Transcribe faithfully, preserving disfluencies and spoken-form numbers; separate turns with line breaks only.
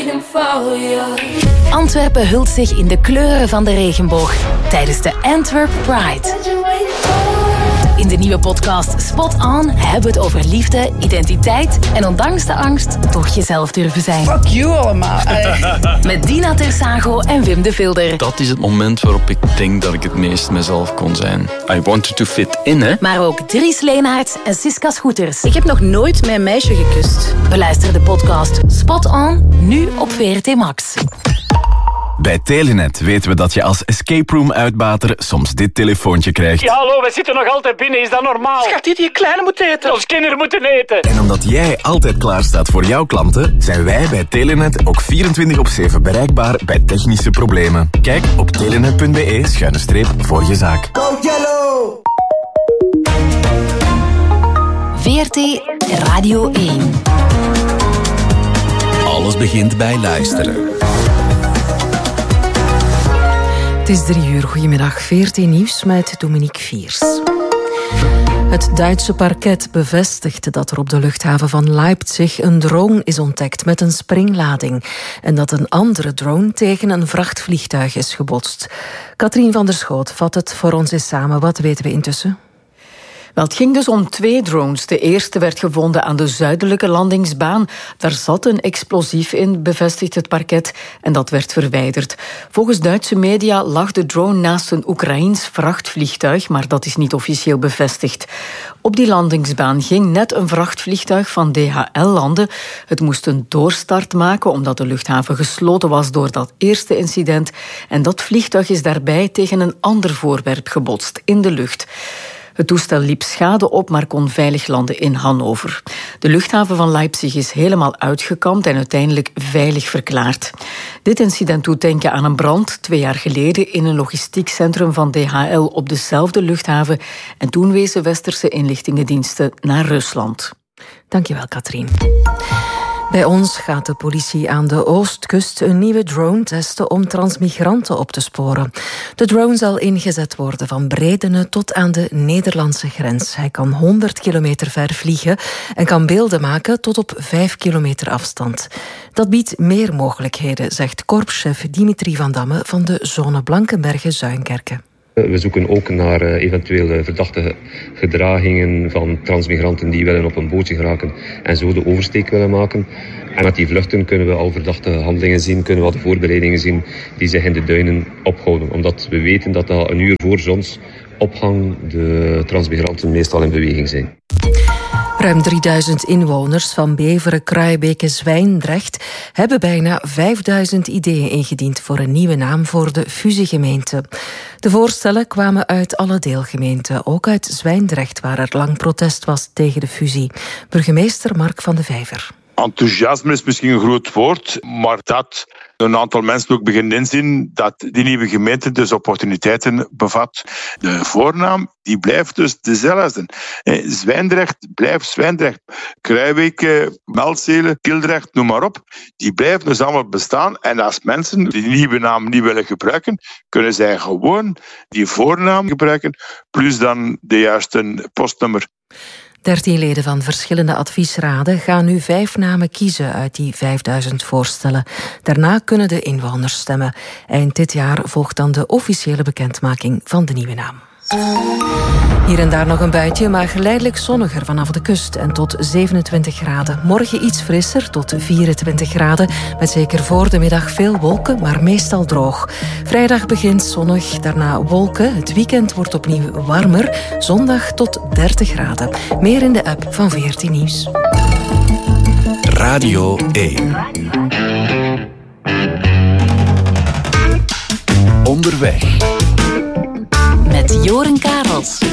Antwerpen hult zich in de kleuren van de regenboog tijdens de Antwerp Pride. In de nieuwe podcast Spot On hebben we het over liefde, identiteit en ondanks de angst toch jezelf durven zijn.
Fuck you allemaal.
Met Dina Tersago en Wim de Vilder.
Dat is het moment waarop ik denk dat ik het meest mezelf kon zijn. I wanted to fit in, hè.
Maar ook Dries Leenaerts en Siska Schoeters.
Ik heb nog nooit mijn meisje gekust.
Beluister de podcast Spot On, nu op V R T Max.
Bij Telenet weten we dat je als escape room uitbater soms dit telefoontje krijgt.
Ja, hallo, we zitten nog altijd binnen. Is dat normaal?
Schat, die kleine moet eten.
Ons kinderen moeten eten.
En omdat jij altijd klaar staat voor jouw klanten, zijn wij bij Telenet ook vierentwintig op zeven bereikbaar bij technische problemen. Kijk op telenet punt be schuine streep voor je zaak.
Go Yellow!
V R T Radio één.
Alles begint bij luisteren.
Het is drie uur. Goedemiddag. V R T Nieuws met Dominique Viers. Het Duitse parket bevestigt dat er op de luchthaven van Leipzig een drone is ontdekt met een springlading en dat een andere drone tegen een vrachtvliegtuig is gebotst. Katrien van der Schoot vat het voor ons eens samen. Wat weten we intussen?
Wel, het ging dus om twee drones. De eerste werd gevonden aan de zuidelijke landingsbaan. Daar zat een explosief in, bevestigt het parket, en dat werd verwijderd. Volgens Duitse media lag de drone naast een Oekraïens vrachtvliegtuig, maar dat is niet officieel bevestigd. Op die landingsbaan ging net een vrachtvliegtuig van D H L landen. Het moest een doorstart maken omdat de luchthaven gesloten was door dat eerste incident. En dat vliegtuig is daarbij tegen een ander voorwerp gebotst in de lucht. Het toestel liep schade op, maar kon veilig landen in Hannover. De luchthaven van Leipzig is helemaal uitgekampt en uiteindelijk veilig verklaard. Dit incident doet denken aan een brand twee jaar geleden in een logistiek centrum van D H L op dezelfde luchthaven. En toen wezen westerse inlichtingendiensten naar Rusland.
Dankjewel, Katrien. Bij ons gaat de politie aan de oostkust een nieuwe drone testen om transmigranten op te sporen. De drone zal ingezet worden van Bredene tot aan de Nederlandse grens. Hij kan honderd kilometer ver vliegen en kan beelden maken tot op vijf kilometer afstand. Dat biedt meer mogelijkheden, zegt korpschef Dimitri van Damme van de zone Blankenberge-Zuinkerke.
We zoeken ook naar uh, eventuele verdachte gedragingen van transmigranten die willen op een bootje geraken en zo de oversteek willen maken. En met die vluchten kunnen we al verdachte handelingen zien, kunnen we al de voorbereidingen zien die zich in de duinen ophouden. Omdat we weten dat dat een uur voor zonsopgang de transmigranten meestal in beweging zijn.
Ruim drieduizend inwoners van Beveren, Kruijbeke, Zwijndrecht hebben bijna vijfduizend ideeën ingediend voor een nieuwe naam voor de fusiegemeente. De voorstellen kwamen uit alle deelgemeenten, ook uit Zwijndrecht, waar er lang protest was tegen de fusie. Burgemeester Mark van de Vijver.
Enthousiasme is misschien een groot woord, maar dat een aantal mensen ook beginnen inzien dat die nieuwe gemeente dus opportuniteiten bevat. De voornaam die blijft dus dezelfde. Zwijndrecht blijft Zwijndrecht. Kruijbeke, Meldzelen, Kildrecht, noem maar op. Die blijven dus allemaal bestaan. En als mensen die nieuwe naam niet willen gebruiken, kunnen zij gewoon die voornaam gebruiken, plus dan de juiste postnummer.
Dertien leden van verschillende adviesraden gaan nu vijf namen kiezen uit die vijfduizend voorstellen. Daarna kunnen de inwoners stemmen. Eind dit jaar volgt dan de officiële bekendmaking van de nieuwe naam. Hier en daar nog een buitje, maar geleidelijk zonniger vanaf de kust en tot zevenentwintig graden. Morgen iets frisser, tot vierentwintig graden, met zeker voor de middag veel wolken, maar meestal droog. Vrijdag begint zonnig, daarna wolken. Het weekend wordt opnieuw warmer, zondag tot dertig graden. Meer in de app van V R T Nieuws.
Radio één. Onderweg.
Met Joren Karels.